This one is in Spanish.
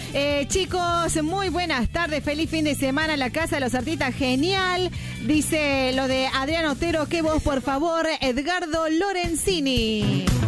Chicos, muy buenas tardes, feliz fin de semana, la Casa de los Artistas, genial. Dice lo de Adrián Otero, qué voz, por favor, Edgardo Lorenzini.